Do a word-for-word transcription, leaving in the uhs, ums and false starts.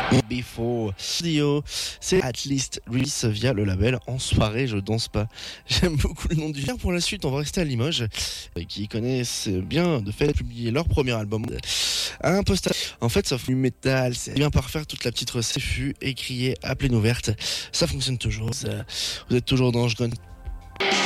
Before Dio, c'est At Least release via le label En Soirée Je Danse Pas. J'aime beaucoup le nom du film. Pour la suite, on va rester à Limoges, qui connaissent bien de fait publier leur premier album. Un post en fait, sauf du métal, c'est bien parfaire toute la petite recette fut écriée à pleine ouverte. Ça fonctionne toujours. Vous êtes toujours dans Je Gonne